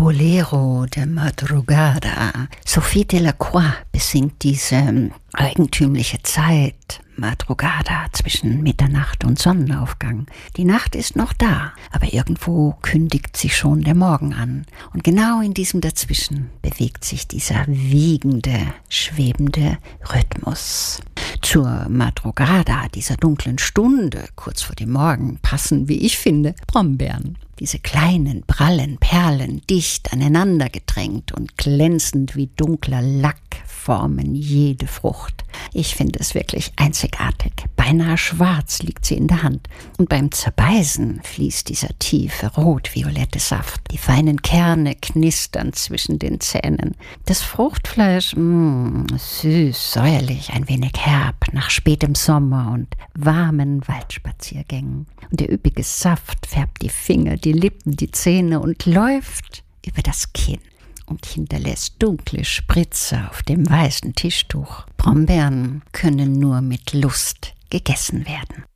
Bolero de Madrugada. Sophie Delacroix besingt diese eigentümliche Zeit, Madrugada, zwischen Mitternacht und Sonnenaufgang. Die Nacht ist noch da, aber irgendwo kündigt sich schon der Morgen an. Und genau in diesem Dazwischen bewegt sich dieser wiegende, schwebende Rhythmus. Zur Madrugada, dieser dunklen Stunde, kurz vor dem Morgen, passen, wie ich finde, Brombeeren. Diese kleinen, prallen Perlen, dicht aneinander gedrängt und glänzend wie dunkler Lack, formen jede Frucht. Ich finde es wirklich einzigartig. Beinahe schwarz liegt sie in der Hand. Und beim Zerbeißen fließt dieser tiefe, rot-violette Saft. Die feinen Kerne knistern zwischen den Zähnen. Das Fruchtfleisch, süß, säuerlich, ein wenig herb, nach spätem Sommer und warmen Waldspaziergängen. Und der üppige Saft färbt die Finger, die Lippen, die Zähne und läuft über das Kinn und hinterlässt dunkle Spritzer auf dem weißen Tischtuch. Brombeeren können nur mit Lust gegessen werden.